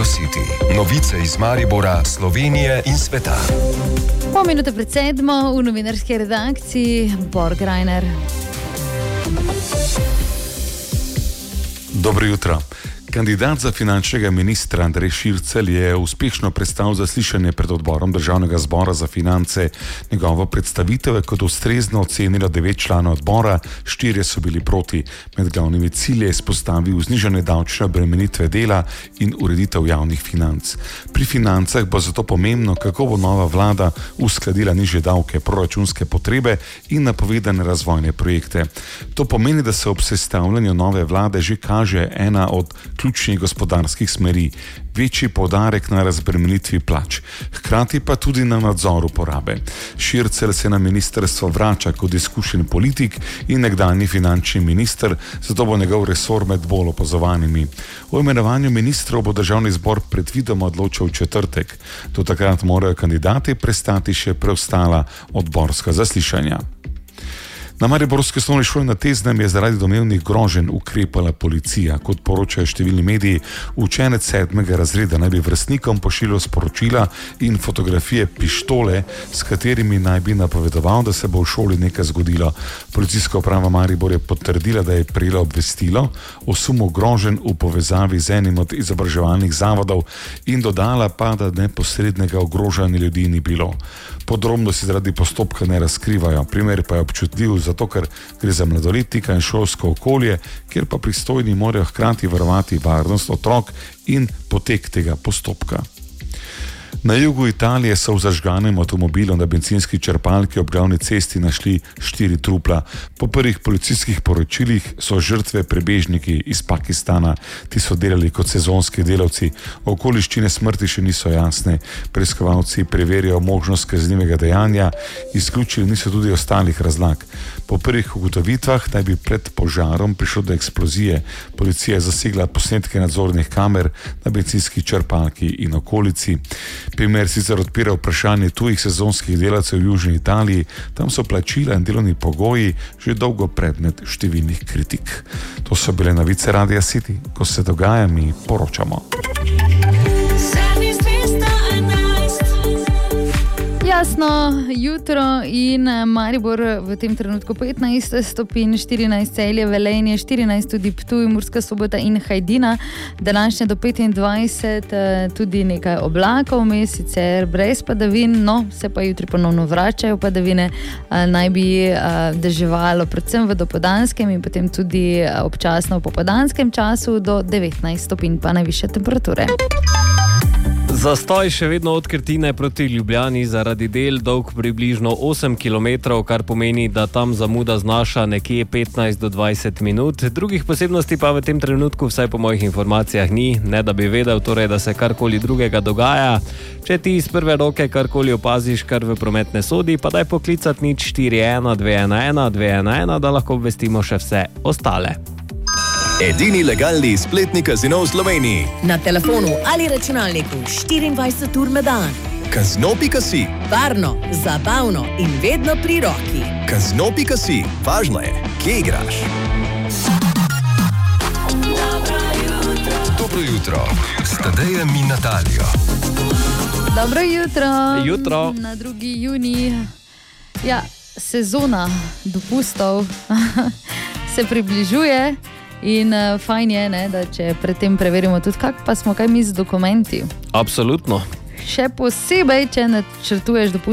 City. Novice iz Maribora, Slovenije in sveta. Pol minute pred 7 v novinarski redakciji Borg Reiner. Dobro jutro. Kandidat za finančnega ministra Andrej Šircelj je uspešno prestal zaslišanje pred odborom Državnega zbora za finance. Njegovo predstavitev je kot ustrezno ocenilo 9 članov odbora, 4 so bili proti. Med glavnimi cilji je izpostavil znižanje davčne obremenitve dela in ureditev javnih financ. Pri financah bo zato pomembno, kako bo nova vlada uskladila nižje davke, proračunske potrebe in napovedane razvojne projekte. To pomeni, da se ob sestavljanju nove vlade že kaže ena od ključnih gospodarskih smeri, večji poudarek na razbremenitvi plač, hkrati pa tudi na nadzoru porabe. Šircelj se na ministrstvo vrača kot izkušen politik in nekdanji finančni minister, zato bo njegov resor med bolj opazovanimi. O imenovanju ministrov bo Državni zbor predvidoma odločil v četrtek. Do takrat morajo kandidati prestati še preostala odborska zaslišanja. Na mariborski osnovni šoli na Teznem je zaradi domnevnih groženj ukrepala policija. Kot poročajo številni mediji, učenec 7. razreda naj bi vrstnikom pošiljal sporočila in fotografije pištole, s katerimi naj bi napovedoval, da se bo v šoli nekaj zgodilo. Policijska uprava Maribor je potrdila, da je prejela obvestilo o sumu groženj v povezavi z enim od izobraževalnih zavodov in dodala pa, da neposrednega ogrožanja ljudi ni bilo. Podrobnosti zaradi postopka ne razkrivajo. Primer pa je občutljiv zato, ker gre za mladoletnika in šolsko okolje, kjer pa pristojni morajo hkrati varovati varnost otrok in potek tega postopka. Na jugu Italije so v zažganem avtomobilu na bencinski črpalki ob glavni cesti našli 4 trupla. Po prvih policijskih poročilih so žrtve prebežniki iz Pakistana. Ti so delali kot sezonski delavci. Okoliščine smrti še niso jasne. Preiskovalci preverijo možnost kaznivega dejanja, izključili niso tudi ostalih razlag. Po prvih ugotovitvah naj bi pred požarom prišlo do eksplozije. Policija je zasegla posnetke nadzornih kamer na bencinski črpalki in okolici. Primer sicer odpira vprašanje tujih sezonskih delavcev v Južni Italiji. Tam so plačila in delovni pogoji že dolgo predmet številnih kritik. To so bile novice Radia City. Ko se dogaja, mi poročamo. Jasno, jutro in Maribor v tem trenutku 15 stopinj, 14 Celje, Velenje, 14 tudi Ptuj, Murska Sobota in Hajdina. Današnje do 25 tudi nekaj oblakov, sicer brez padavin, no se pa jutri ponovno vračajo padavine. Naj bi deževalo predvsem v dopoldanskem in potem tudi občasno v popoldanskem času do 19 stopinj pa najvišje temperature. Zastoj še vedno od Krtine proti Ljubljani zaradi del dolg približno 8 km, kar pomeni, da tam zamuda znaša nekje 15 do 20 minut. Drugih posebnosti pa v tem trenutku, vsaj po mojih informacijah, ni, ne da bi vedel, torej, da se karkoli drugega dogaja. Če ti iz prve roke karkoli opaziš, kar v promet ne sodi, pa daj poklicat 041 211 211, da lahko obvestimo še vse ostale. Edini legalni spletni kazino v Sloveniji. Na telefonu ali računalniku 24 ur na dan. Kazino.si. Varno, zabavno in vedno pri roki. Kazino.si. Važno je, kje igraš. Dobro jutro. S Tadejem in Natalijo. Dobro jutro. Jutro. Na 2. junij. Ja, sezona dopustov se približuje. In fajn je, ne, da če predtem preverimo tudi, kako pa smo kaj mi z dokumenti. Absolutno. Še posebej, če načrtuješ dopust.